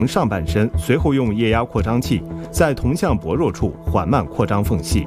上半身，随后用液压扩张器在铜像薄弱处缓慢扩张缝隙。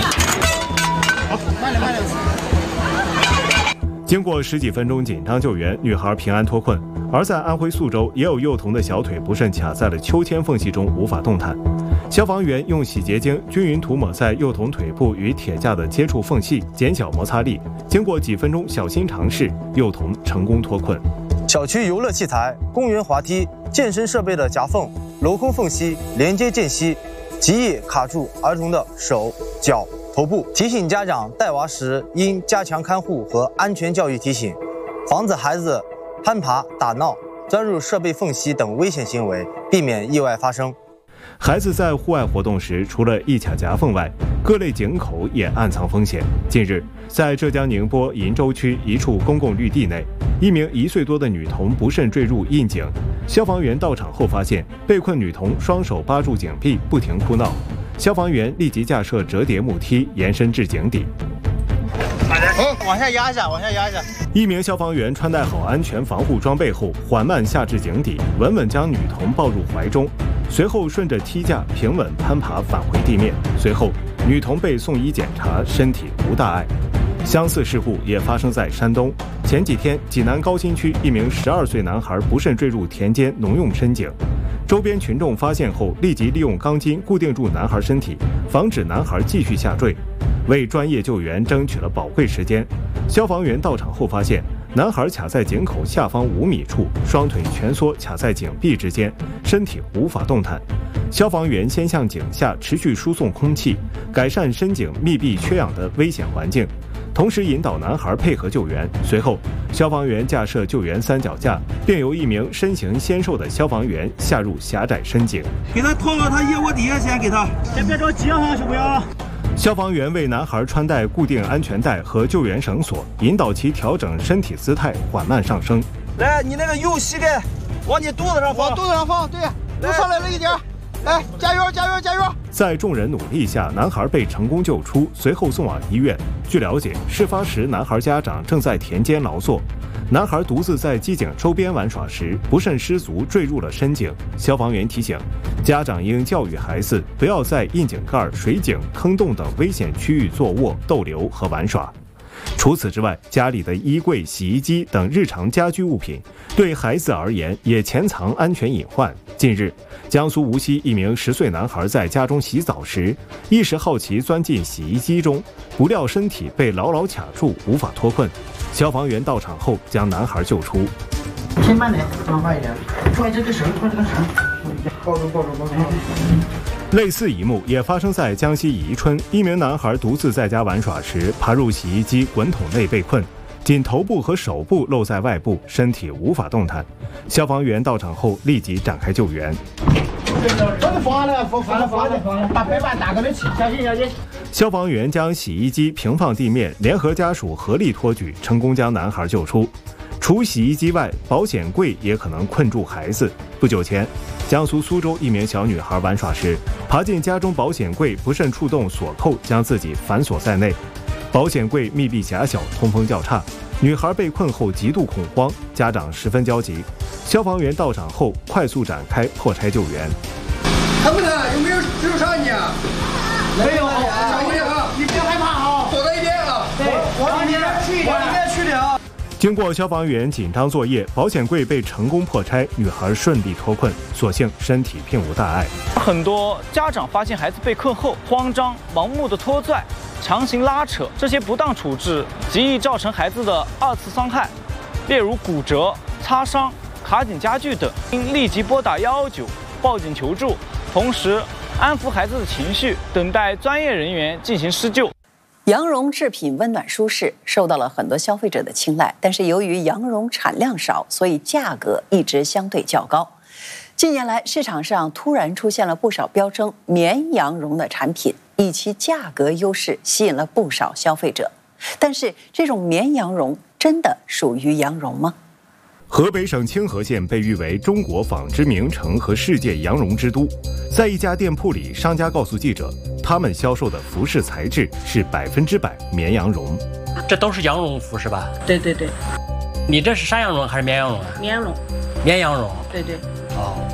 经过10几分钟紧张救援，女孩平安脱困。而在安徽宿州，也有幼童的小腿不慎卡在了秋千缝隙中，无法动弹。消防员用洗洁精均匀涂抹在幼童腿部与铁架的接触缝隙，减小摩擦力。经过几分钟小心尝试，幼童成功脱困。 小区游乐器材、公园滑梯、健身设备的夹缝、镂空缝隙、连接间隙，极易卡住儿童的手、脚、头部。提醒家长带娃时应加强看护和安全教育提醒，防止孩子攀爬、打闹、钻入设备缝隙等危险行为，避免意外发生。 孩子在户外活动时，除了易卡夹缝外，各类井口也暗藏风险。近日，在浙江宁波鄞州区一处公共绿地内，一名1岁多的女童不慎坠入窨井。消防员到场后发现，被困女童双手扒住井壁，不停哭闹。消防员立即架设折叠木梯，延伸至井底。 往下压一下，往下压一下。 一名消防员穿戴好安全防护装备后，缓慢下至井底，稳稳将女童抱入怀中，随后顺着梯架平稳攀爬返回地面。随后，女童被送医检查，身体无大碍。相似事故也发生在山东。前几天，济南高新区一名12岁男孩不慎坠入田间农用深井，周边群众发现后，立即利用钢筋固定住男孩身体，防止男孩继续下坠。为专业救援争取了宝贵时间，消防员到场后发现，男孩卡在井口下方5米处，双腿蜷缩卡在井壁之间，身体无法动弹。消防员先向井下持续输送空气，改善深井密闭缺氧的危险环境，同时引导男孩配合救援。随后，消防员架设救援3脚架，并由一名身形纤瘦的消防员下入狭窄深井， 给他拖到他腋窝底下先，给他。先别着急哈，小朋友。 消防员为男孩穿戴固定安全带和救援绳索，引导其调整身体姿态，缓慢上升。 来，你那个右膝盖往你肚子上放， 往肚子上放，对，又上来了一点。来，加油，加油，加油！ 在众人努力下，男孩被成功救出，随后送往医院。据了解，事发时男孩家长正在田间劳作，男孩独自在机井周边玩耍时，不慎失足坠入了深井。消防员提醒，家长应教育孩子不要在窨井盖、水井、坑洞等危险区域坐卧、逗留和玩耍。除此之外，家里的衣柜、洗衣机等日常家居物品，对孩子而言也潜藏安全隐患。近日，江苏无锡一名10岁男孩在家中洗澡时，一时好奇钻进洗衣机中，不料身体被牢牢卡住，无法脱困。消防员到场后将男孩救出。 先慢点，慢快一点，拽这个绳，拽这个绳，抱住，抱住，抱住。 类似一幕也发生在江西宜春，一名男孩独自在家玩耍时，爬入洗衣机滚筒内被困，仅头部和手部露在外部，身体无法动弹。消防员到场后立即展开救援。 放了，把白板打开了起，小心，小心。 消防员将洗衣机平放地面，联合家属合力托举，成功将男孩救出。除洗衣机外，保险柜也可能困住孩子。不久前，江苏苏州一名小女孩玩耍时，爬进家中保险柜，不慎触动锁扣，将自己反锁在内。保险柜密闭狭小，通风较差，女孩被困后极度恐慌，家长十分焦急。消防员到场后，快速展开破拆救援。 疼不疼？有没有受伤你？没有，小心啊！你别害怕啊，躲在一边啊。对，往里面去一点，往里面去点啊。 经过消防员紧张作业，保险柜被成功破拆，女孩顺利脱困，所幸身体并无大碍。 很多家长发现孩子被困后，慌张、盲目的拖拽、强行拉扯，这些不当处置极易造成孩子的2次伤害，例如骨折、擦伤、卡紧家具等，应立即拨打119报警求助，同时安抚孩子的情绪，等待专业人员进行施救。 羊绒制品温暖舒适，受到了很多消费者的青睐，但是由于羊绒产量少，所以价格一直相对较高。近年来，市场上突然出现了不少标称绵羊绒的产品，以其价格优势吸引了不少消费者。但是，这种绵羊绒真的属于羊绒吗？ 河北省清河县被誉为中国纺织名城和世界羊绒之都。在一家店铺里，商家告诉记者，他们销售的服饰材质是100%绵羊绒。 这都是羊绒服是吧？ 对对对。 你这是山羊绒还是绵羊绒啊？ 绵绒。 绵羊绒。 对对。 哦。